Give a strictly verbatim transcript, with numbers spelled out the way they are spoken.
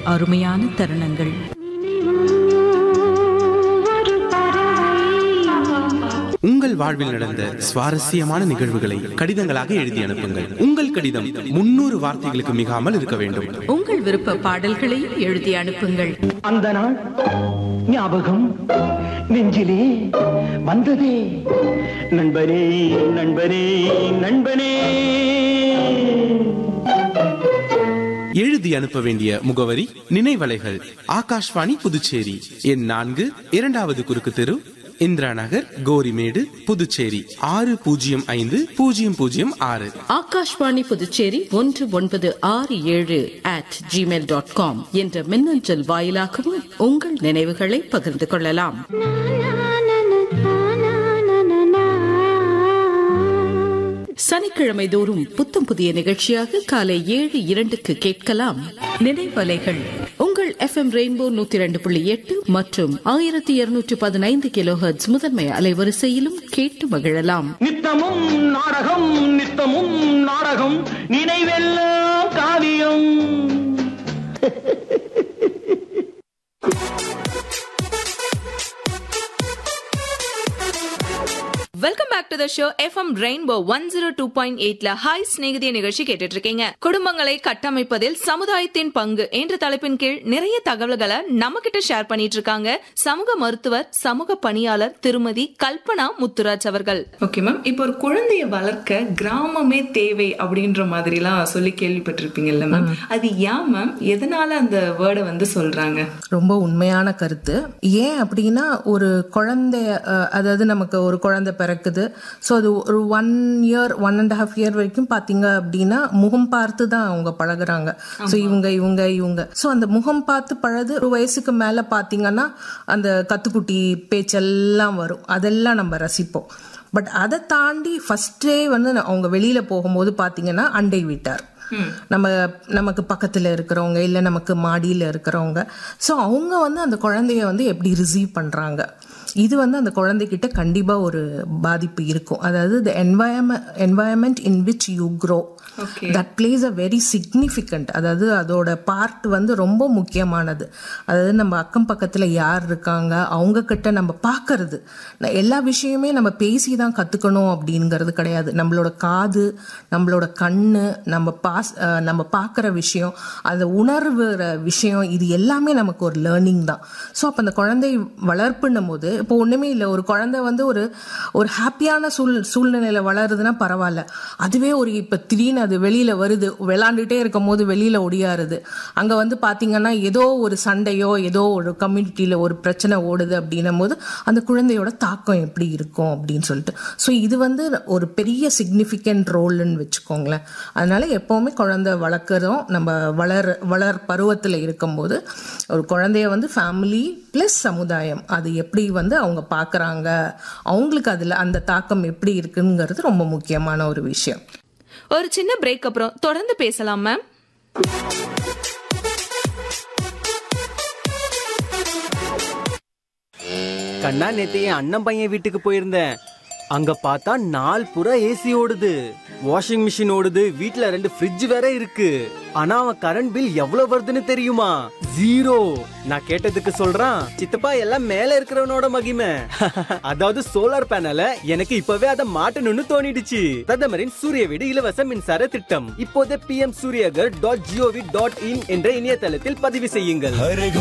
அருமையான தருணங்கள். உங்கள் வாழ்வில் நடந்த சுவாரஸ்யமான நிகழ்வுகளை கடிதங்களாக எழுதி அனுப்புங்கள். உங்கள் கடிதம் முன்னூறு வார்த்தைகளுக்கு மிகாமல் இருக்க வேண்டும். உங்கள் விருப்ப பாடல்களையும் எழுதி அனுப்புங்கள். அந்த நாள் ஞாபகம் நெஞ்சிலே வந்ததே, நண்பனே நண்பனே நண்பனே. எழுதி அனுப்ப வேண்டிய முகவரி நினைவலைகள், ஆகாஷ்வாணி புதுச்சேரி, எண் நான்கு, இரண்டாவது குறுக்கு தெரு, இந்திரா நகர், கோரிமேடு, புதுச்சேரி ஆறு பூஜ்ஜியம் ஐந்து பூஜ்ஜியம் பூஜ்ஜியம் ஆறு. ஆகாஷ்வாணி புதுச்சேரி ஒன்று ஒன்பது ஆறு ஏழு அட் ஜிமெயில் டாட் காம் என்ற மின்னஞ்சல் வாயிலாகவும் உங்கள் நினைவுகளை பகிர்ந்து கொள்ளலாம். சனிக்கிழமை தோறும் புத்தம் புதிய நிகழ்ச்சியாக காலை ஏழு இரண்டுக்கு கேட்கலாம் நினைவலைகள். உங்கள் எஃப் எம் ரெயின்போ நூத்தி இரண்டு புள்ளி எட்டு மற்றும் ஆயிரத்தி இருநூற்றி பதினைந்து கிலோ ஹெர்ட்ஸ் முதன்மை அலைவரிசையிலும் கேட்டு மகிழலாம். நித்தமும் நாடகம் நித்தமும் நாடகம், நினைவெல்லாம் காவியம். Welcome back to the show. FM rainbow one zero two point எயிட்ல ஹாய் ஸ்நேகிதிய நிகழ்ச்சி கேட்டுட்டு இருக்கீங்க. குடும்பங்களை கட்டமைப்பதில் சமுதாயத்தின் பங்கு என்ற தலைப்பின் கீழ் நிறைய தகவல்களை நம்ம கிட்ட ஷேர் பண்ணிட்டு இருக்காங்க சமூக மருத்துவர், சமூக பணியாளர் திருமதி கல்பனா முத்துராஜ் அவர்கள். ஓகே மேம், இப்போ ஒரு குழந்தைய வளர்க்க கிராமமே தேவை அப்படின்ற மாதிரி எல்லாம் சொல்லி கேள்விப்பட்டிருப்பீங்கல்ல மேம், அது ஏன் மேம், எதனால அந்த வேர்டை வந்து சொல்றாங்க? ரொம்ப உண்மையான கருத்து. ஏன் அப்படின்னா, ஒரு குழந்தைய அதாவது நமக்கு ஒரு குழந்தை பிறக்குது. ஸோ அது ஒரு one year one and half year வரைக்கும் பார்த்தீங்க அப்படின்னா முகம் பார்த்து தான் அவங்க பழகுறாங்க. ஸோ இவங்க இவங்க இவங்க ஸோ அந்த முகம் பார்த்து பழகு ஒரு வயசுக்கு மேலே பார்த்தீங்கன்னா அந்த கத்துக்குட்டி பேச்செல்லாம் வரும், அதெல்லாம் நம்ம ரசிப்போம். பட் அதை தாண்டி ஃபர்ஸ்டே வந்து அவங்க வெளியில போகும்போது பார்த்தீங்கன்னா அண்டை வீட்டார், நம்ம நமக்கு பக்கத்தில் இருக்கிறவங்க இல்லை நமக்கு மாடியில் இருக்கிறவங்க, ஸோ அவங்க வந்து அந்த குழந்தைய வந்து எப்படி ரிசீவ் பண்ணுறாங்க, இது வந்து அந்த குழந்தைகிட்ட கண்டிப்பாக ஒரு பாதிப்பு இருக்கும். அதாவது the environment environment in which you grow, that place a very significant. அதாவது அதோட பார்ட் வந்து ரொம்ப முக்கியமானது. அதாவது நம்ம அக்கம் பக்கத்தில் யார் இருக்காங்க அவங்க கிட்ட நம்ம பார்க்கறது, எல்லா விஷயமே நம்ம பேசி தான் கற்றுக்கணும் அப்படிங்கிறது கிடையாது. நம்மளோட காது, நம்மளோட கண்ணு, நம்ம பாஸ் நம்ம பார்க்குற விஷயம், அந்த உணர்வுற விஷயம், இது எல்லாமே நமக்கு ஒரு லேர்னிங் தான். ஸோ அப்போ அந்த குழந்தை வளர்ப்புன்னும் போது இப்போ ஒன்றுமே இல்லை, ஒரு குழந்தை வந்து ஒரு ஒரு ஹாப்பியான சூழ் சூழ்நிலையில் வளருதுன்னா பரவாயில்ல. அதுவே ஒரு இப்போ திடீர்னு அது வெளியில் வருது, விளாண்டுட்டே இருக்கும் போது வெளியில் ஒடியாருது, அங்கே வந்து பார்த்தீங்கன்னா ஏதோ ஒரு சண்டையோ ஏதோ ஒரு கம்யூனிட்டியில் ஒரு பிரச்சனை ஓடுது அப்படின்னும் போது அந்த குழந்தையோட தாக்கம் எப்படி இருக்கும் அப்படின்னு சொல்லிட்டு. ஸோ இது வந்து ஒரு பெரிய சிக்னிஃபிகண்ட் ரோல்னு வச்சுக்கோங்களேன். அதனால எப்போவுமே குழந்தை வளர்க்குறோம், நம்ம வளர் வளர் பருவத்தில் இருக்கும்போது ஒரு குழந்தைய வந்து ஃபேமிலி ப்ளஸ் சமுதாயம் அது எப்படி வந்து அவங்க பார்க்குறாங்க, அவங்களுக்கு அதில் அந்த தாக்கம் எப்படி இருக்குங்கிறது ரொம்ப முக்கியமான ஒரு விஷயம். ஒரு சின்ன பிரேக் அப்புறம் தொடர்ந்து பேசலாம் மேம். கண்ணா, நேத்து என் அண்ணன் பையன் வீட்டுக்கு போயிருந்தேன். அங்க பார்த்தா நாள் புறா ஏசி ஓடுது, வாஷிங் மிஷின் ஓடுது, வீட்டுல ரெண்டு ஃப்ரிட்ஜ் வேற இருக்கு. ஆனா அவன் கரண்ட் பில் எவ்வளவு வருதுன்னு தெரியுமா? ஜீரோ. நான் கேட்டதுக்கு சொல்றான், சித்தப்பா எல்லாம் மேல இருக்கிறவனோட மகிமை. அதாவது சோலார் பேனல எனக்கு இப்பவே அதை மாட்டணும்னு தோணிடுச்சு. பிரதமரின் சூரிய வீடு இலவச மின்சார திட்டம் இப்போதே B M Surya Ghar dot gov dot in என்ற இணையதளத்தில் பதிவு செய்யுங்கள்.